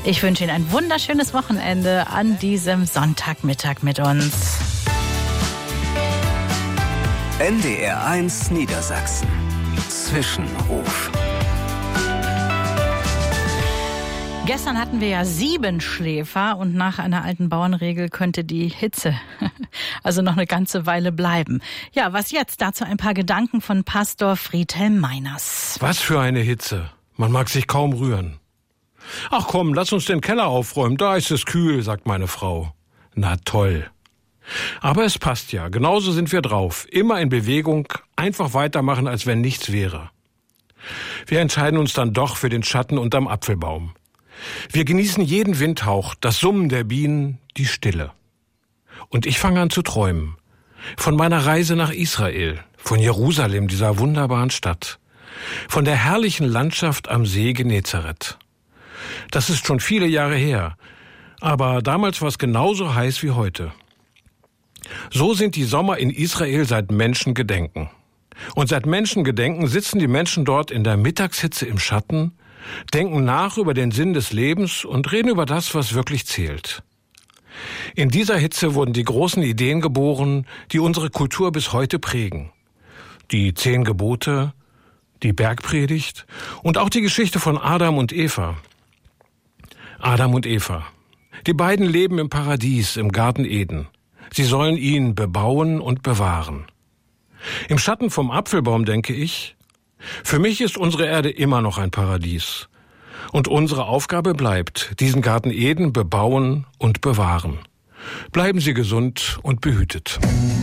Ich wünsche Ihnen ein wunderschönes Wochenende an diesem Sonntagmittag mit uns. NDR1 Niedersachsen. Zwischenruf. Gestern hatten wir ja 7 Schläfer und nach einer alten Bauernregel könnte die Hitze also noch eine ganze Weile bleiben. Ja, was jetzt? Dazu ein paar Gedanken von Pastor Friedhelm Meiners. Was für eine Hitze. Man mag sich kaum rühren. Ach komm, lass uns den Keller aufräumen, da ist es kühl, sagt meine Frau. Na toll. Aber es passt ja, genauso sind wir drauf. Immer in Bewegung, einfach weitermachen, als wenn nichts wäre. Wir entscheiden uns dann doch für den Schatten unterm Apfelbaum. Wir genießen jeden Windhauch, das Summen der Bienen, die Stille. Und ich fange an zu träumen. Von meiner Reise nach Israel, von Jerusalem, dieser wunderbaren Stadt. Von der herrlichen Landschaft am See Genezareth. Das ist schon viele Jahre her, aber damals war es genauso heiß wie heute. So sind die Sommer in Israel seit Menschengedenken. Und seit Menschengedenken sitzen die Menschen dort in der Mittagshitze im Schatten, denken nach über den Sinn des Lebens und reden über das, was wirklich zählt. In dieser Hitze wurden die großen Ideen geboren, die unsere Kultur bis heute prägen. Die 10 Gebote, die Bergpredigt und auch die Geschichte von Adam und Eva. Adam und Eva. Die beiden leben im Paradies, im Garten Eden. Sie sollen ihn bebauen und bewahren. Im Schatten vom Apfelbaum denke ich, für mich ist unsere Erde immer noch ein Paradies. Und unsere Aufgabe bleibt, diesen Garten Eden bebauen und bewahren. Bleiben Sie gesund und behütet.